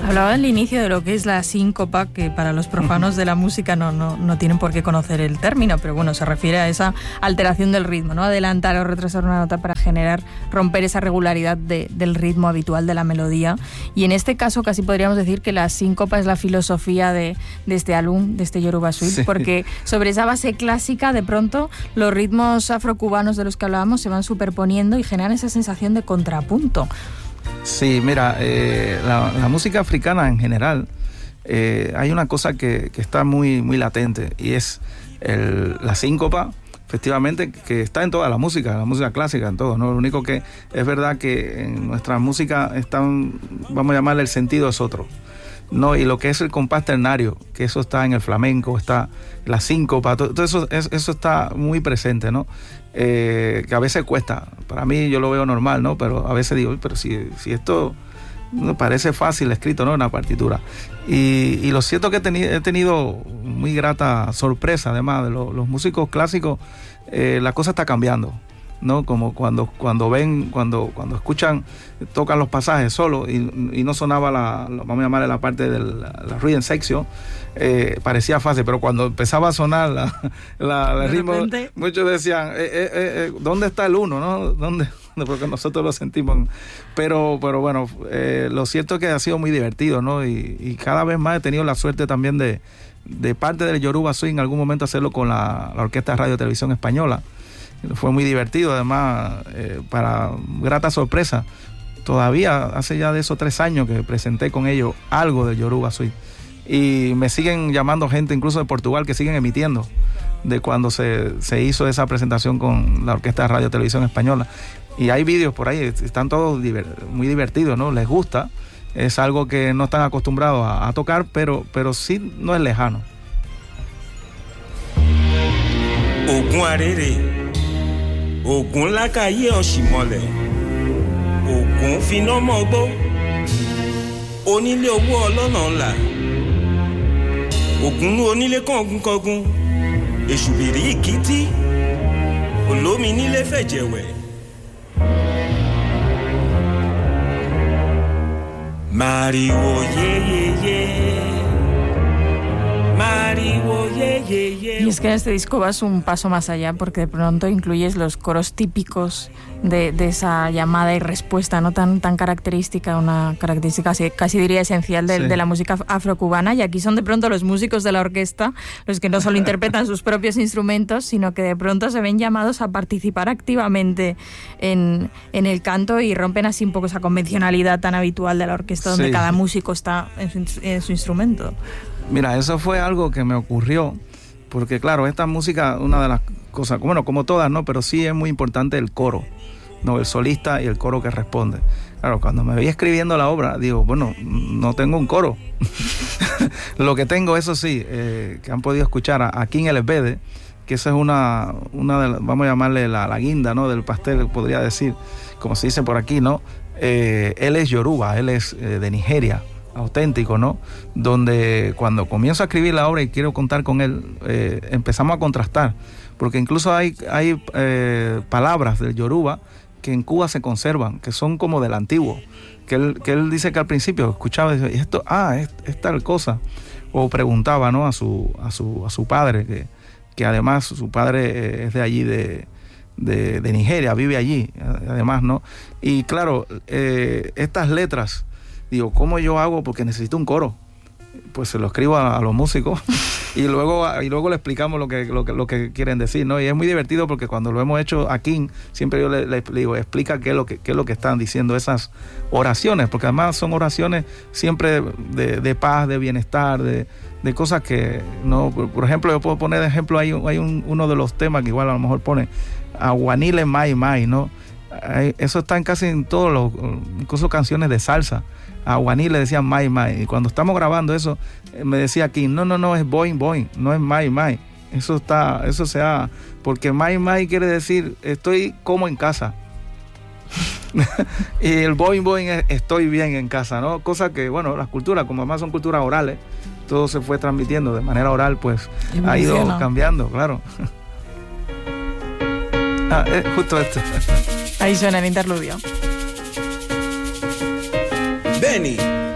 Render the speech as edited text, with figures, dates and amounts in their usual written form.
Hablaba al inicio de lo que es la síncopa, que para los profanos de la música no tienen por qué conocer el término, pero bueno, se refiere a esa alteración del ritmo, ¿no? Adelantar o retrasar una nota para romper esa regularidad del ritmo habitual de la melodía. Y en este caso casi podríamos decir que la síncopa es la filosofía de este álbum, de este Yoruba Suite, sí. Porque sobre esa base clásica, de pronto, los ritmos afrocubanos de los que hablábamos se van superponiendo y generan esa sensación de contrapunto. Sí, mira, la música africana en general, hay una cosa que está muy, muy latente, y es la síncopa, efectivamente, que está en toda la música clásica, en todo, ¿no? Lo único que es verdad que en nuestra música están, vamos a llamarle, el sentido es otro, ¿no? Y lo que es el compás ternario, que eso está en el flamenco, está la síncopa, todo eso está muy presente, ¿no? Que a veces cuesta, para mí yo lo veo normal, ¿no? Pero a veces digo, pero si esto me parece fácil escrito, ¿no? En la partitura. Y lo cierto es que he tenido muy grata sorpresa, además de los músicos clásicos, la cosa está cambiando, ¿no? Como cuando escuchan, tocan los pasajes solo y no sonaba vamos a llamarle la parte de la rhythm section, parecía fácil, pero cuando empezaba a sonar el ritmo, muchos decían, ¿dónde está el uno, no? ¿Dónde? Porque nosotros lo sentimos, pero bueno, lo cierto es que ha sido muy divertido, ¿no? Y cada vez más he tenido la suerte también de parte del Yoruba Swing en algún momento hacerlo con la Orquesta de Radio y Televisión Española. Fue muy divertido, además, para grata sorpresa. Todavía hace ya de esos 3 años que presenté con ellos algo del Yoruba Swing. Y me siguen llamando gente, incluso de Portugal, que siguen emitiendo de cuando se hizo esa presentación con la Orquesta de Radio y Televisión Española. Y hay vídeos por ahí, están todos muy divertidos, ¿no? Les gusta. Es algo que no están acostumbrados a tocar, pero sí no es lejano. Ogun arere, Ogun lakaye osimole, Ogun fina mogbo, Onílé owó ọlọ́nà ńlá, Ogun onílé kọ̀ọ̀gùn, Èṣùbìrí ìkìtì, Olómi nílé fẹ̀jẹ̀wẹ̀. Mariwo ye. Y es que en este disco vas un paso más allá, porque de pronto incluyes los coros típicos de esa llamada y respuesta, no tan característica, una característica casi diría esencial de la música afrocubana, y aquí son de pronto los músicos de la orquesta los que no solo interpretan sus propios instrumentos, sino que de pronto se ven llamados a participar activamente en el canto, y rompen así un poco esa convencionalidad tan habitual de la orquesta, donde cada músico está en su instrumento. Mira, eso fue algo que me ocurrió, porque claro, esta música, una de las cosas, bueno, como todas, ¿no? Pero sí es muy importante el coro, ¿no? El solista y el coro que responde. Claro, cuando me veía escribiendo la obra, digo, bueno, no tengo un coro. Lo que tengo, eso sí, que han podido escuchar a King Elebede, que esa es una de las, vamos a llamarle la guinda, ¿no? Del pastel, podría decir, como se dice por aquí, ¿no? Él es Yoruba, él es de Nigeria, auténtico, ¿no? Donde cuando comienzo a escribir la obra y quiero contar con él, empezamos a contrastar, porque incluso hay palabras del Yoruba que en Cuba se conservan, que son como del antiguo, que él dice que al principio escuchaba y decía, esto, es tal cosa, o preguntaba, ¿no? a su padre, que además su padre es de allí, de Nigeria, vive allí, además, ¿no? Y claro, estas letras, digo, ¿cómo yo hago? Porque necesito un coro. Pues se lo escribo a los músicos y luego le explicamos lo que quieren decir, ¿no? Y es muy divertido porque cuando lo hemos hecho a King, siempre yo le digo, explica qué es lo que están diciendo esas oraciones, porque además son oraciones siempre de paz, de bienestar, de cosas que, no, por ejemplo, yo puedo poner de ejemplo, hay uno de los temas que igual a lo mejor pone Aguanile Mai Mai, ¿no? Eso está casi en todos los, incluso canciones de salsa. A Guaní le decían Mai Mai, y cuando estamos grabando eso, me decía aquí, no, es Boing Boing, no es Mai Mai. Eso se ha, porque Mai Mai quiere decir estoy como en casa. Y el Boing Boing es estoy bien en casa, ¿no? Cosa que, bueno, las culturas, como además son culturas orales, todo se fue transmitiendo de manera oral, pues ha ido cambiando, claro. Justo esto. Ahí suena el interludio. Benny.